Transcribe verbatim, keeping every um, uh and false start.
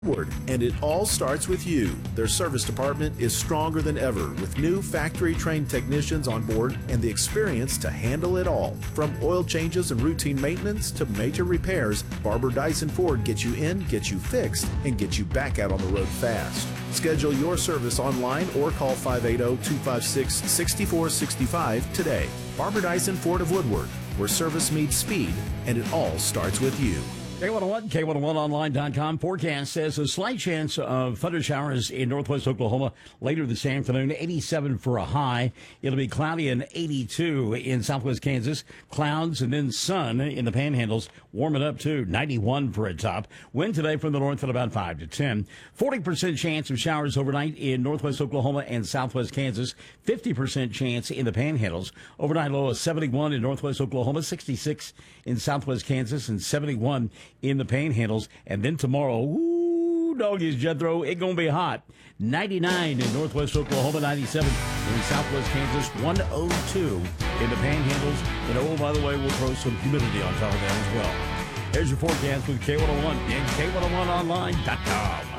Woodward, and it all starts with you. Their service department is stronger than ever with new factory-trained technicians on board and the experience to handle it all. From oil changes and routine maintenance to major repairs, Barber Dyson Ford gets you in, gets you fixed, and gets you back out on the road fast. Schedule your service online or call five eight zero, two five six, six four six five today. Barber Dyson Ford of Woodward, where service meets speed, and it all starts with you. K one oh one, K one oh one online dot com. Forecast says a slight chance of thunder showers in northwest Oklahoma later this afternoon. eighty-seven for a high. It'll be cloudy and eighty-two in southwest Kansas. Clouds and then sun in the panhandles. Warm it up to ninety-one for a top. Wind today from the north at about five to ten. forty percent chance of showers overnight in northwest Oklahoma and southwest Kansas. fifty percent chance in the panhandles. Overnight low of seventy-one in northwest Oklahoma, sixty-six in southwest Kansas, and seventy-one in the panhandles. And then tomorrow, ooh, doggies, Jethro, it's going to be hot. ninety-nine in northwest Oklahoma, ninety-seven in southwest Kansas, one oh two in the panhandles. And oh, by the way, we'll throw some humidity on top of that as well. There's your forecast with K one oh one and K one oh one online dot com.